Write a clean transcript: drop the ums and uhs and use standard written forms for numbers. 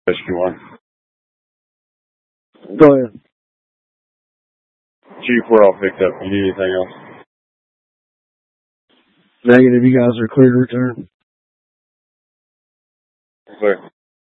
SQ1. Go ahead. Chief, we're all picked up. You need anything else? Negative. You guys are clear to return. Clear.